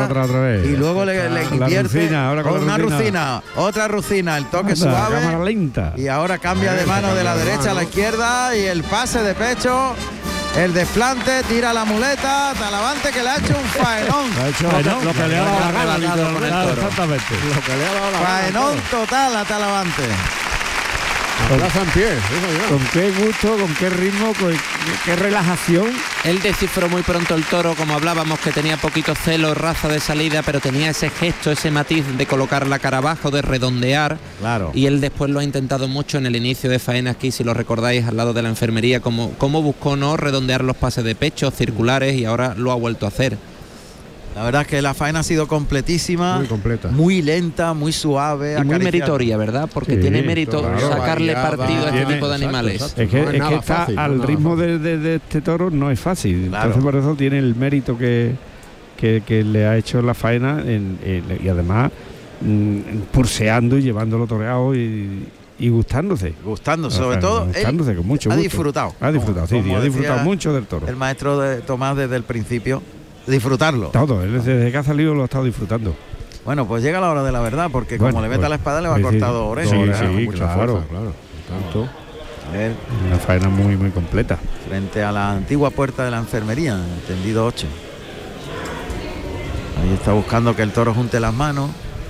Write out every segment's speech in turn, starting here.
otra vez. Y luego le invierte rucina, ahora con una rucina. rucina, otra rucina, el toque suave. Cámara lenta. Y ahora cambia de mano de la derecha a la izquierda y el pase de pecho, el desplante, tira la muleta, Talavante que le ha hecho un faenón. Lo que le ha dado la gana, Claro, exactamente. Lo que le ha dado la gana. Faenón total a Talavante. Plaza en pie, sí, Con qué gusto, con qué ritmo, con qué relajación. Él descifró muy pronto el toro, como hablábamos, que tenía poquito celo, raza de salida, pero tenía ese gesto, ese matiz de colocar la cara abajo, de redondear. Claro. Y él después lo ha intentado mucho en el inicio de faena aquí, si lo recordáis, al lado de la enfermería, como buscó no redondear los pases de pecho circulares, y ahora lo ha vuelto a hacer. La verdad es que la faena ha sido completísima, muy completa, muy lenta, muy suave, y muy acariciando. meritoria, ¿verdad? Porque Sí, tiene mérito claro, sacarle variada, partido a este tiene- tipo de animales. exacto. Es que, No es es nada que está fácil, al no es ritmo nada de este toro, no es fácil. Claro. Entonces por eso tiene el mérito que le ha hecho la faena y además pulseando y llevándolo toreado y gustándose. Gustando, sobre todo, gustándose él con mucho ha gusto. disfrutado. Ha disfrutado, sí, Como ha disfrutado decía mucho del toro. El maestro de Tomás desde el principio, disfrutarlo. Todo, él desde que ha salido lo ha estado disfrutando. Bueno, pues llega la hora de la verdad, porque Bueno, como le meta pues, la espada le va sí, cortado sí. orejas. Sí, Oreja, sí, con mucha claro. fuerza, claro. Tanto. A ver, Una faena muy, muy completa. frente a la antigua puerta de la enfermería, tendido 8. Ahí está buscando que el toro junte las manos.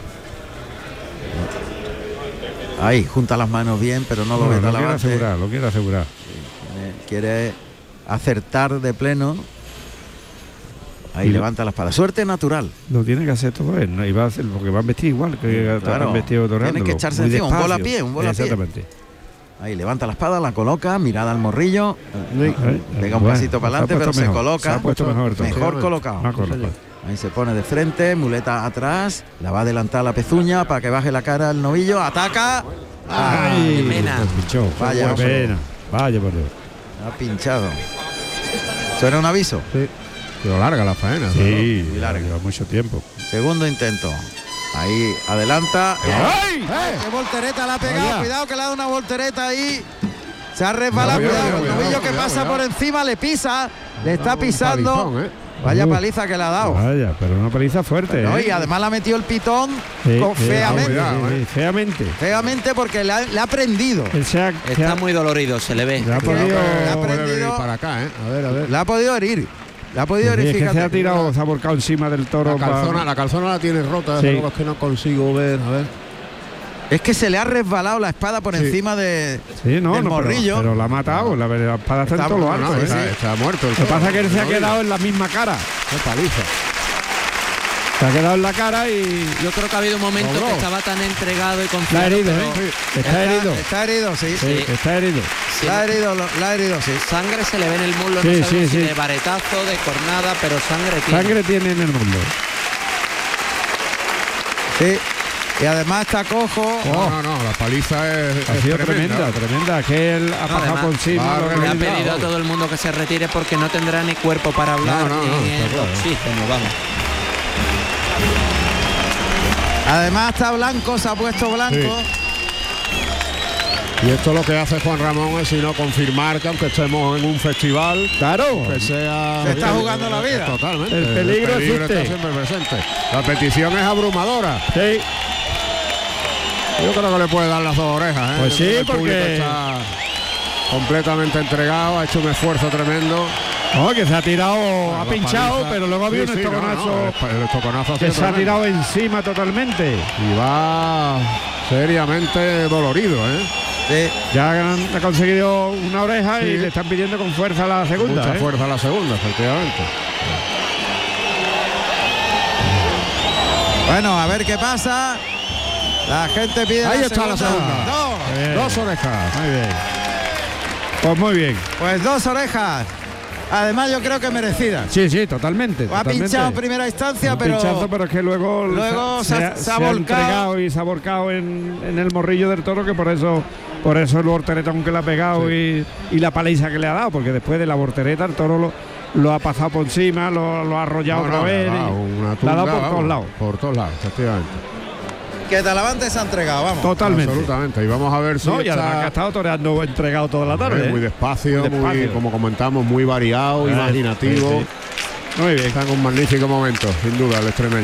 Ahí, junta las manos bien, pero no lo ve Lo quiere Talavante. asegurar, lo quiere asegurar. Quiere acertar de pleno. Ahí Y levanta la espada. Suerte natural. Lo tiene que hacer todo él, ¿no? Y va a hacer, porque van vestidos igual que Claro. van vestidos toreándolo. Tiene que echarse Muy encima, un despacio. volapié, un volapié. Exactamente. Ahí levanta la espada, la coloca, mirada al morrillo. Pega un Bueno, pasito para adelante, se ha pero puesto se mejor, coloca. se ha puesto mejor el toro. Mejor colocado. Más colocado. Ahí se pone de frente, muleta atrás, la va a adelantar la pezuña para que baje la cara al novillo, ataca. ¡Ay! qué pena. Lo pinchó. Vaya, Qué pena. Vaya por Dios. Ha pinchado. ¿Suena un aviso? Sí. Pero larga la faena. Sí, Muy larga. lleva mucho tiempo. Segundo intento. Ahí adelanta. ¡Ay! ¡Qué voltereta la ha pegado! Vaya. Cuidado que le ha dado una voltereta ahí. Se ha resbalado. Cuidado, Cuidado, el cuidado, novillo que cuidado, pasa cuidado. por encima, le pisa, le está Un pisando. palizón, Vaya paliza que le ha dado. Vaya, pero una paliza fuerte. No, ¿eh? y además le ha metido el pitón Sí, sí, feamente. cuidado, feamente. Feamente porque le ha prendido. Él se ha, Está muy dolorido, se le ve. le ha podido, Le ha Puede prendido. venir para acá, a ver, a ver. Le ha podido herir. Le ha podido sí, herir, es que fíjate. se ha tirado, se ha volcado encima del toro. La calzona la tiene rota, Sí. pero es que no consigo ver, a ver. Es que se le ha resbalado la espada por Sí. encima de, Sí, no, del no, morrillo. pero la ha matado. La espada está en todo lo alto. No, ¿eh? está muerto. Lo que pasa es que él se ha quedado en la misma cara. Qué paliza. Se ha quedado en la cara y Yo creo que ha habido un momento Dobló. que estaba tan entregado y la confiado. ha herido, pero ¿eh? Está herido. Está herido, sí. Sí, está herido. sí, La ha herido, sí. sangre se le ve en el muslo, Sí, no sabemos sí, si sí. de varetazo, de cornada, pero sangre tiene. Sangre tiene en el mundo. Sí. Y además está cojo. No, la paliza es Ha sido tremenda. Que él ha pasado además, por encima. va, lo que Le ha le pedido a dado. todo el mundo que se retire porque no tendrá ni cuerpo para hablar No, ni está claro. oxígeno, vamos. Además está blanco, se ha puesto blanco. Y esto lo que hace Juan Ramón es sino confirmar que aunque estemos en un festival, Claro. que sea Se está jugando la vida. Totalmente. El peligro existe. está siempre presente. La petición es abrumadora. Sí. Yo creo que le puede dar las dos orejas, ¿eh? Pues sí, El público porque- está completamente entregado, ha hecho un esfuerzo tremendo. No, que se ha tirado, ha La pinchado, paliza. pero luego ha habido Sí, un sí, no, estoconazo el estoconazo ha que sido se ha tremendo. tirado encima totalmente. Y va seriamente dolorido, ¿eh? Sí. Ya ha conseguido una oreja y Sí. le están pidiendo con fuerza la segunda. Mucha ¿eh? fuerza la segunda, efectivamente. Bueno, a ver qué pasa. La gente pide Ahí está la segunda. Dos. Bien. Dos orejas. Muy bien. Pues muy bien. Pues dos orejas. Además yo creo que merecidas. Sí, sí, totalmente. Ha totalmente. pinchado en primera instancia, Un pero pinchazo, pero es que luego se ha volcado. entregado y se ha volcado en el morrillo del toro, que por eso el volteretón que le ha pegado y la paliza que le ha dado, porque después de la voltereta el toro lo ha pasado por encima, lo ha arrollado otra vez. Le ha dado y una le ha dado tunda, por todos vamos, lados. Por todos lados, efectivamente. que Talavante se ha entregado, vamos. Totalmente. Absolutamente. Y vamos a ver si No, y además está- que ha estado toreando entregado toda la tarde. muy ¿eh? despacio, Muy despacio. como comentamos, muy variado, imaginativo. Sí, sí. Muy bien. Está en un magnífico momento, sin duda, el extremeño.